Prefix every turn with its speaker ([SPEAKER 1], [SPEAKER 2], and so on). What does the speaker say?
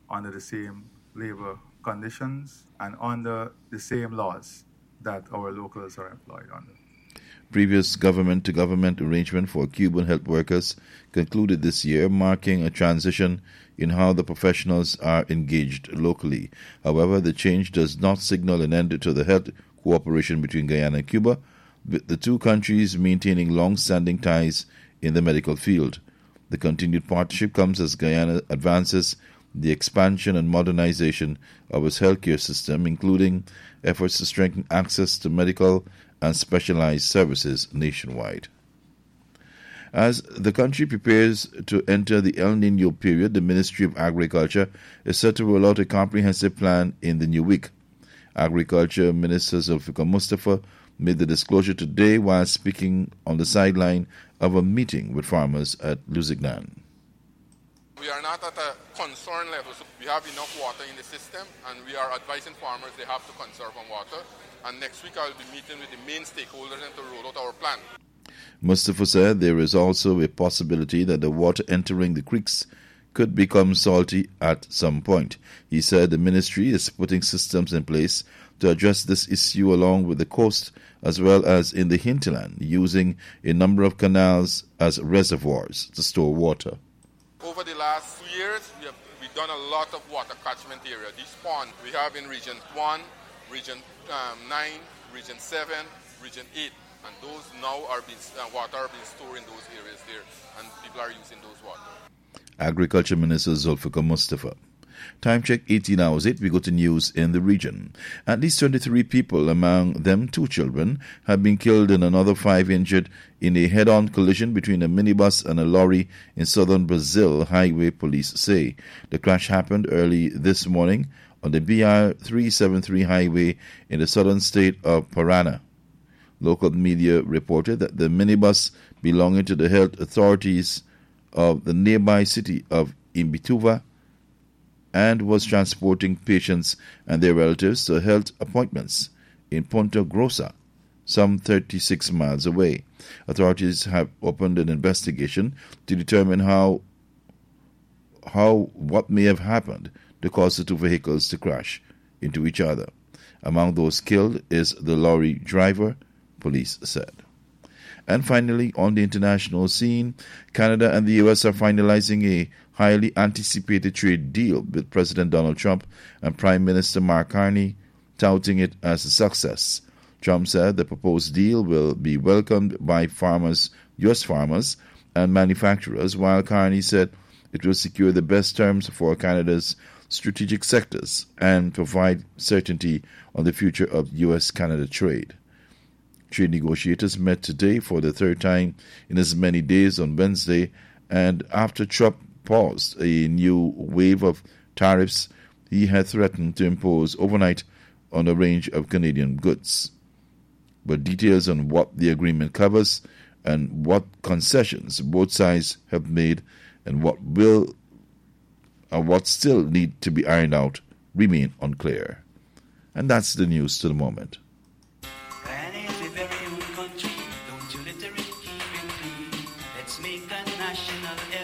[SPEAKER 1] under the same labor conditions and under the same laws that our locals are employed under.
[SPEAKER 2] Previous government-to-government arrangement for Cuban health workers concluded this year, marking a transition in how the professionals are engaged locally. However, the change does not signal an end to the health cooperation between Guyana and Cuba, with the two countries maintaining long-standing ties in the medical field. The continued partnership comes as Guyana advances the expansion and modernization of its healthcare system, including efforts to strengthen access to medical and specialized services nationwide. As the country prepares to enter the El Nino period, the Ministry of Agriculture is set to roll out a comprehensive plan in the new week. Agriculture Minister Zulfikar Mustafa made the disclosure today while speaking on the sideline of a meeting with farmers at Lusignan.
[SPEAKER 3] We are not at a concern level, so we have enough water in the system, and we are advising farmers they have to conserve on water. And next week I will be meeting with the main stakeholders and to roll out our plan.
[SPEAKER 2] Mustafa said there is also a possibility that the water entering the creeks could become salty at some point. He said the ministry is putting systems in place to address this issue along with the coast as well as in the hinterland, using a number of canals as reservoirs to store water.
[SPEAKER 3] Over the last 2 years, we've done a lot of water catchment area. This pond we have in Region 1, Region 9, Region 7, Region 8. And those now are water are being stored in those areas there, and people are using those water.
[SPEAKER 2] Agriculture Minister Zulfikar Mustafa. Time check 18 hours 8. We go to news in the region. At least 23 people, among them 2 children, have been killed and another 5 injured in a head-on collision between a minibus and a lorry in southern Brazil, highway police say. The crash happened early this morning on the BR 373 highway in the southern state of Paraná. Local media reported that the minibus belonging to the health authorities of the nearby city of Imbituva and was transporting patients and their relatives to health appointments in Ponta Grossa, some 36 miles away. Authorities have opened an investigation to determine what may have happened to cause the 2 vehicles to crash into each other. Among those killed is the lorry driver, police said. And finally, on the international scene, Canada and the U.S. are finalizing a highly anticipated trade deal with President Donald Trump and Prime Minister Mark Carney, touting it as a success. Trump said the proposed deal will be welcomed by farmers, U.S. farmers and manufacturers, while Carney said it will secure the best terms for Canada's strategic sectors and provide certainty on the future of U.S.-Canada trade. Trade negotiators met today for the 3rd time in as many days on Wednesday, and after Trump paused a new wave of tariffs he had threatened to impose overnight on a range of Canadian goods. But details on what the agreement covers and what concessions both sides have made and what still need to be ironed out remain unclear. And that's the news to the moment.
[SPEAKER 4] Let's make a national